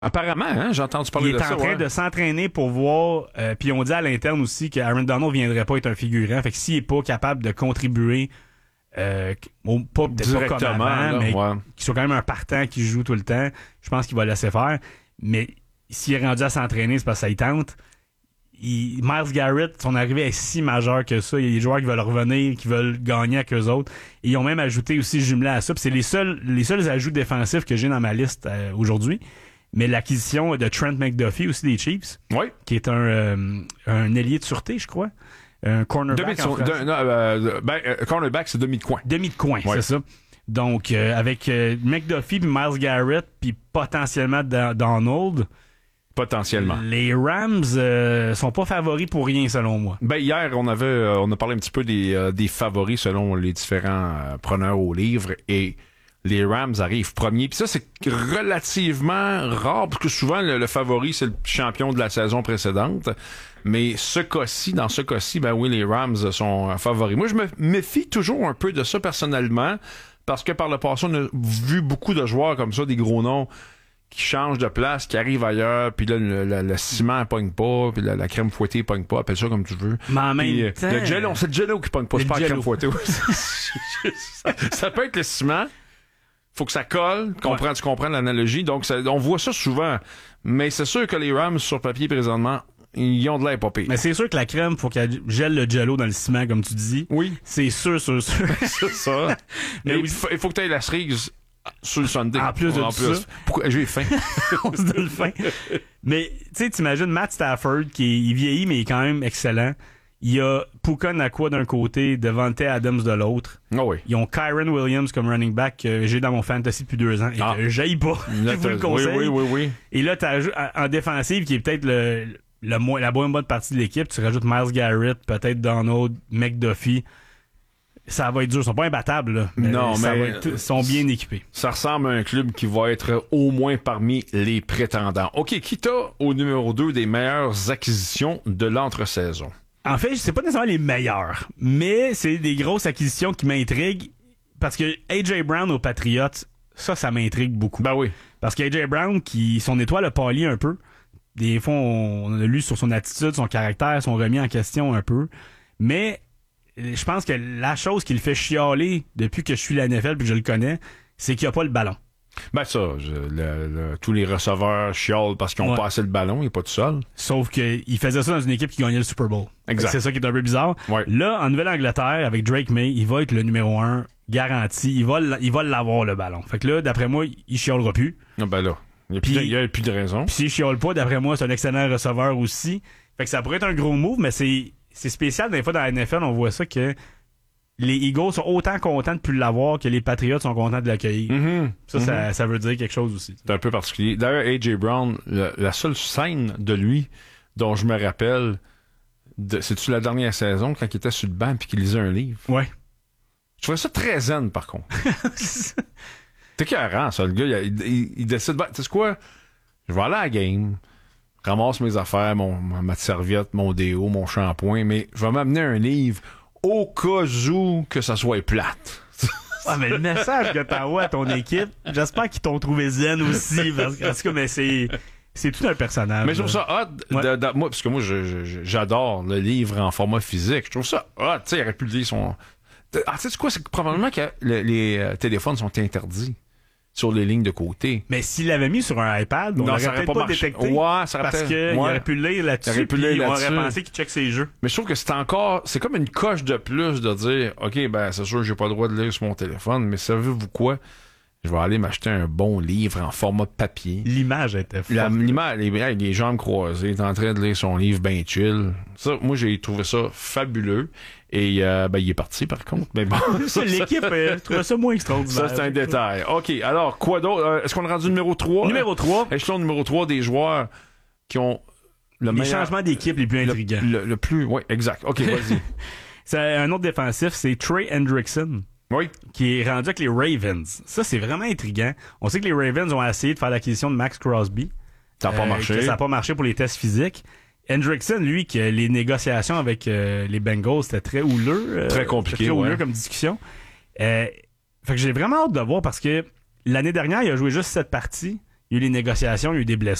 Apparemment, hein, j'ai entendu parler Il de est ça. en train de s'entraîner pour voir, puis on dit à l'interne aussi que Aaron Donald viendrait pas être un figurant. Fait que s'il est pas capable de contribuer, peut-être pas comme avant, mais qu'il soit quand même un partant qui joue tout le temps, je pense qu'il va laisser faire. Mais s'il est rendu à s'entraîner, c'est parce que ça y tente. Myles Garrett, son arrivée est si majeure que ça. Il y a des joueurs qui veulent revenir, qui veulent gagner avec eux autres. Et ils ont même ajouté aussi jumelé à ça. Puis c'est les seuls ajouts défensifs que j'ai dans ma liste aujourd'hui. Mais l'acquisition de Trent McDuffie aussi des Chiefs, qui est un ailier de sûreté, je crois. Un cornerback. Cornerback, c'est demi de coin. Demi de coin, c'est ça. Donc, avec McDuffie puis Myles Garrett puis potentiellement Donald. Potentiellement. Les Rams sont pas favoris pour rien, selon moi. Hier, on a parlé un petit peu des favoris selon les différents preneurs au livre et les Rams arrivent premiers. Puis ça, c'est relativement rare parce que souvent, le favori, c'est le champion de la saison précédente. Mais dans ce cas-ci, les Rams sont favoris. Moi, je me méfie toujours un peu de ça personnellement parce que par le passé, on a vu beaucoup de joueurs comme ça, des gros noms, qui changent de place, qui arrivent ailleurs, puis là, le ciment pogne pas, puis la crème fouettée pogne pas, appelle ça comme tu veux. Mais en même temps... Le Jello, c'est le Jello qui pogne pas, c'est pas la crème fouettée. Ça peut être le ciment, faut que ça colle, tu comprends l'analogie, donc on voit ça souvent, mais c'est sûr que les Rams, sur papier présentement, ils ont de l'air pas pire. Mais c'est sûr que la crème, faut qu'elle gèle le Jello dans le ciment, comme tu dis. Oui. C'est sûr. C'est ça. Mais il faut que tu aies la cerise sur le Sunday. En plus de ça. Pourquoi? J'ai faim. On se donne faim. Mais, tu sais, t'imagines Matt Stafford, il vieillit, mais il est quand même excellent. Il y a Puka Nacua d'un côté, Devante Adams de l'autre. Ah oui. Ils ont Kyren Williams comme running back que j'ai dans mon fantasy depuis 2 ans. Et j'haïs pas. Je vous le conseille. Oui. Et là, t'as en défensive, qui est peut-être la bonne partie de l'équipe, tu rajoutes Myles Garrett, peut-être Donald, McDuffie. Ça va être dur. Ils sont pas imbattables, là. Mais ils sont bien équipés. Ça ressemble à un club qui va être au moins parmi les prétendants. OK, qui t'a au numéro 2 des meilleures acquisitions de l'entre-saison? En fait, c'est pas nécessairement les meilleures, mais c'est des grosses acquisitions qui m'intriguent parce que A.J. Brown aux Patriots, ça m'intrigue beaucoup. Ben oui. Parce qu'A.J. Brown, son étoile a pâli un peu. Des fois, on a lu sur son attitude, son caractère, sont remis en question un peu. Mais je pense que la chose qui le fait chialer depuis que je suis la NFL puis que je le connais, c'est qu'il a pas le ballon. Ben ça, tous les receveurs chialent parce qu'ils ont pas assez le ballon, il est pas tout seul. Sauf qu'il faisait ça dans une équipe qui gagnait le Super Bowl. Exact. C'est ça qui est un peu bizarre. Ouais. Là, en Nouvelle-Angleterre, avec Drake May, il va être le numéro 1 garanti. Il va l'avoir, le ballon. Fait que là, d'après moi, il chialera plus. Ah ben là, il y a plus de raison. Puis s'il chiale pas, d'après moi, c'est un excellent receveur aussi. Fait que ça pourrait être un gros move, mais c'est spécial. Des fois, dans la NFL, on voit ça que les Eagles sont autant contents de plus l'avoir que les Patriots sont contents de l'accueillir. Mm-hmm. Ça veut dire quelque chose aussi. C'est un peu particulier. D'ailleurs, A.J. Brown, la seule scène de lui dont je me rappelle, c'est-tu la dernière saison, quand il était sur le banc et qu'il lisait un livre? Ouais. Je trouvais ça très zen, par contre. T'es carré, ça, le gars. Il décide, tu sais quoi? Je vais aller à la game, ramasse mes affaires, ma serviette, mon déo, mon shampoing, mais je vais m'amener un livre au cas où que ça soit plate. Mais le message que t'envoies à ton équipe, j'espère qu'ils t'ont trouvé zen aussi, parce que mais c'est tout un personnage. Mais je trouve ça hot, moi, parce que moi, j'adore le livre en format physique. Je trouve ça hot, tu sais, il aurait pu le dire son... tu sais quoi, c'est que probablement que les téléphones sont interdits sur les lignes de côté. Mais s'il l'avait mis sur un iPad, on aurait peut-être pas détecté. Ouais, ça aurait parce qu'il aurait pu lire là-dessus, puis on aurait pensé qu'il check ses jeux. Mais je trouve que c'est comme une coche de plus de dire, OK, ben, c'est sûr, j'ai pas le droit de lire sur mon téléphone, mais savez-vous quoi? Je vais aller m'acheter un bon livre en format papier. L'image était forte. L'image, les jambes croisées, il est en train de lire son livre ben chill. Ça, moi, j'ai trouvé ça fabuleux. Et il est parti, par contre. Mais bon, l'équipe, je trouvais ça moins extraordinaire. Ça, c'est un détail. OK, alors, quoi d'autre? Est-ce qu'on est rendu numéro 3? Numéro 3. Échelon numéro 3 des joueurs qui ont les changements d'équipe les plus intrigants. Le plus, oui, exact. OK, vas-y. C'est un autre défensif, c'est Trey Hendrickson. Oui. Qui est rendu avec les Ravens. Ça, c'est vraiment intriguant. On sait que les Ravens ont essayé de faire l'acquisition de Max Crosby. Ça n'a pas marché. Ça n'a pas marché pour les tests physiques. Hendrickson, lui, que les négociations avec les Bengals, c'était très houleux. Très compliqué, très houleux comme discussion. Fait que j'ai vraiment hâte de voir parce que l'année dernière, il a joué juste 7 parties. il y a eu les négociations, il y a eu des blessures.